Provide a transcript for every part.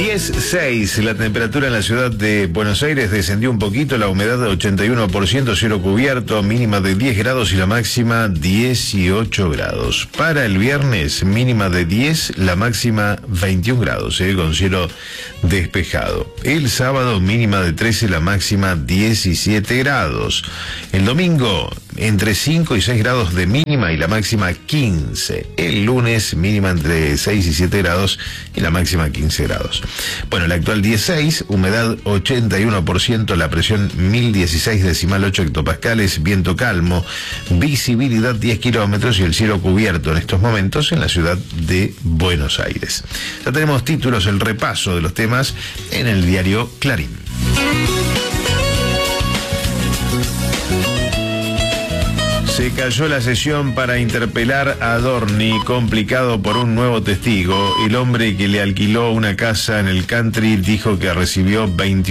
10,6 la temperatura en la ciudad de Buenos Aires, descendió un poquito, la humedad de 81%, cielo cubierto, mínima de 10 grados y la máxima 18 grados. Para el viernes, mínima de 10, la máxima 21 grados, con cielo despejado. El sábado, mínima de 13, la máxima 17 grados. El domingo, entre 5 y 6 grados de mínima y la máxima 15. El lunes, mínima entre 6 y 7 grados y la máxima 15 grados. Bueno, la actual 16, humedad 81%, la presión 1016,8 hectopascales, viento calmo, visibilidad 10 kilómetros y el cielo cubierto en estos momentos en la ciudad de Buenos Aires. Ya tenemos títulos, el repaso de los temas en el diario Clarín. Se cayó la sesión para interpelar a Adorni, complicado por un nuevo testigo. El hombre que le alquiló una casa en el country dijo que recibió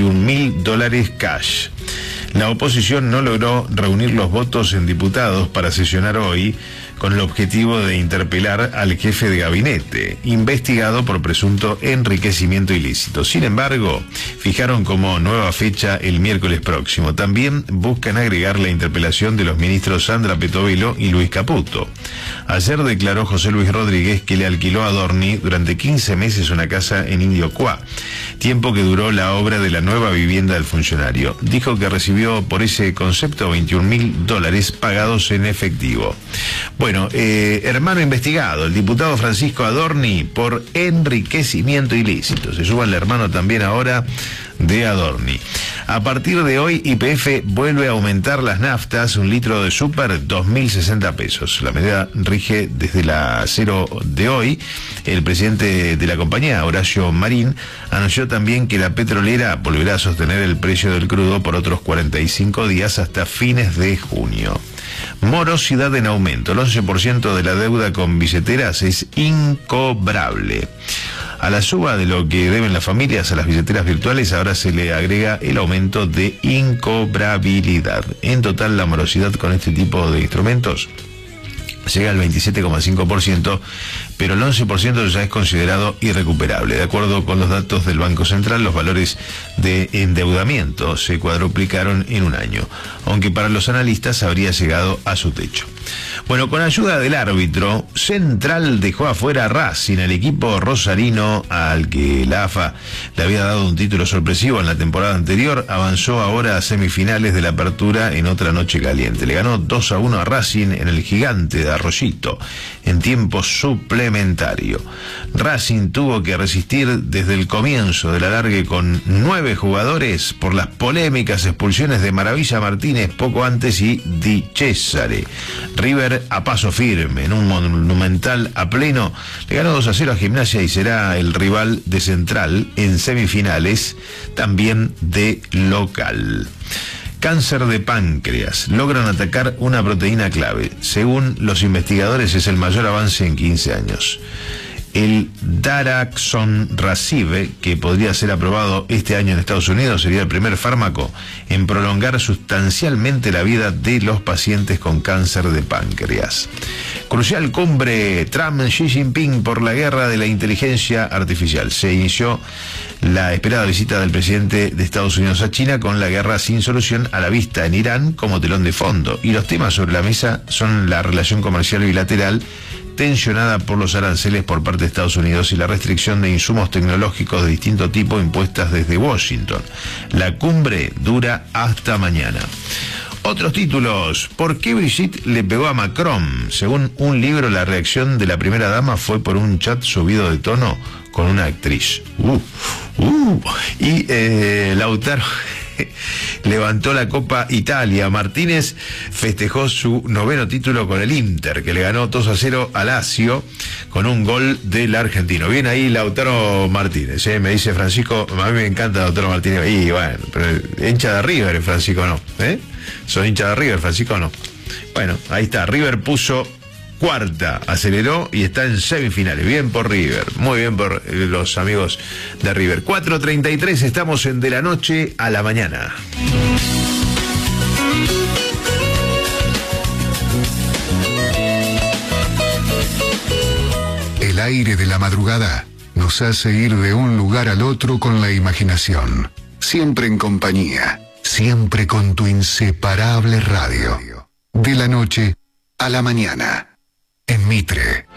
$21.000 cash. La oposición no logró reunir los votos en diputados para sesionar hoy con el objetivo de interpelar al jefe de gabinete, investigado por presunto enriquecimiento ilícito. Sin embargo, fijaron como nueva fecha el miércoles próximo. También buscan agregar la interpelación de los ministros Sandra Petovelo y Luis Caputo. Ayer declaró José Luis Rodríguez que le alquiló a Adorni durante 15 meses una casa en Indio Cuá, tiempo que duró la obra de la nueva vivienda del funcionario. Dijo que recibió por ese concepto $21.000 pagados en efectivo. Bueno, hermano investigado, el diputado Francisco Adorni por enriquecimiento ilícito. Se suma el hermano también ahora de Adorni. A partir de hoy, YPF vuelve a aumentar las naftas, un litro de súper, 2.060 pesos. La medida rige desde la 0 de hoy. El presidente de la compañía, Horacio Marín, anunció también que la petrolera volverá a sostener el precio del crudo por otros 45 días hasta fines de junio. Morosidad en aumento. El 11% de la deuda con billeteras es incobrable. A la suba de lo que deben las familias a las billeteras virtuales, ahora se le agrega el aumento de incobrabilidad. En total, la morosidad con este tipo de instrumentos llega al 27,5%, pero el 11% ya es considerado irrecuperable. De acuerdo con los datos del Banco Central, los valores de endeudamiento se cuadruplicaron en un año, aunque para los analistas habría llegado a su techo. Bueno, con ayuda del árbitro, Central dejó afuera a Racing, el equipo rosarino al que la AFA le había dado un título sorpresivo en la temporada anterior, avanzó ahora a semifinales de la Apertura en otra noche caliente. Le ganó 2-1 a Racing en el Gigante de Arroyito, en tiempo suplementario. Racing tuvo que resistir desde el comienzo del alargue con 9 jugadores por las polémicas expulsiones de Maravilla Martínez poco antes y Di Cesare. River a paso firme, en un Monumental a pleno, le ganó 2-0 a Gimnasia y será el rival de Central en semifinales, también de local. Cáncer de páncreas. Logran atacar una proteína clave. Según los investigadores, es el mayor avance en 15 años. El daraxonrasib, que podría ser aprobado este año en Estados Unidos, sería el primer fármaco en prolongar sustancialmente la vida de los pacientes con cáncer de páncreas. Crucial cumbre Trump-Xi Jinping por la guerra de la inteligencia artificial. Se inició la esperada visita del presidente de Estados Unidos a China con la guerra sin solución a la vista en Irán como telón de fondo. Y los temas sobre la mesa son la relación comercial bilateral, tensionada por los aranceles por parte de Estados Unidos y la restricción de insumos tecnológicos de distinto tipo impuestas desde Washington. La cumbre dura hasta mañana. Otros títulos. ¿Por qué Brigitte le pegó a Macron? Según un libro, la reacción de la primera dama fue por un chat subido de tono con una actriz. Y Lautaro levantó la Copa Italia. Martínez festejó su 9º título con el Inter, que le ganó 2-0 a Lazio con un gol del argentino. Bien ahí Lautaro Martínez, me dice Francisco, a mí me encanta Lautaro Martínez. Y bueno, pero hincha de River, Francisco no, son hincha de River, Francisco no. Bueno, ahí está, River puso cuarta, aceleró y está en semifinales. Bien por River, muy bien por los amigos de River. 4:33, estamos en De la Noche a la Mañana. El aire de la madrugada nos hace ir de un lugar al otro con la imaginación. Siempre en compañía, siempre con tu inseparable radio. De la noche a la mañana, en Mitre.